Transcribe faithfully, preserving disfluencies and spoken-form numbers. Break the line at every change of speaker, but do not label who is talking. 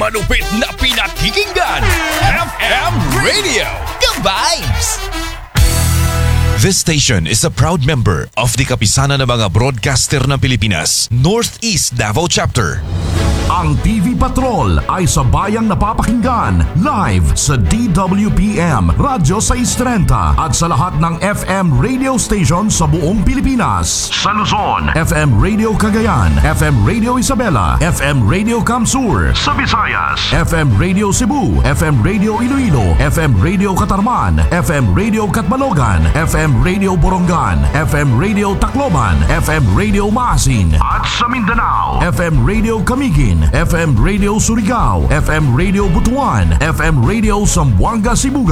Malupit na pinakikinggan, F M Radio, The Vibes! This station is a proud member of the Kapisanan ng mga Broadcaster ng Pilipinas, Northeast Davao Chapter.
Ang T V Patrol ay sabayang napapakinggan live sa D W P M Radyo seiscientos trenta at sa lahat ng F M radio station sa buong Pilipinas. Sa Luzon, F M Radio Cagayan, F M Radio Isabela, F M Radio Camsur. Sa Visayas, F M Radio Cebu, F M Radio Iloilo, F M Radio Catarman, F M Radio Catbalogan, F M Radio Borongan, F M Radio Tacloban, F M Radio Maasin. At sa Mindanao, F M Radio Camiguin, F M Radio Surigao, F M Radio Butuan, F M Radio Zamboanga, Cebu.